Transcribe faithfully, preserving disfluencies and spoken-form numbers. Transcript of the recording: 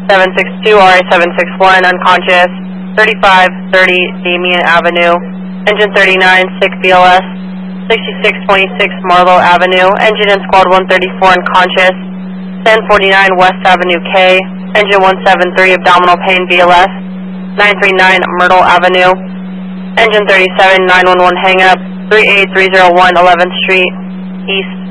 seven six two R A seven six one, unconscious, thirty-five thirty Damien Avenue, engine thirty-nine, six B L S, sixty-six twenty-six Marlowe Avenue, engine in squad one thirty-four, unconscious, ten forty-nine West Avenue K, engine one seventy-three, abdominal pain, B L S, nine thirty-nine Myrtle Avenue, engine thirty-seven, nine one one hang up, three eight three zero one eleventh Street, East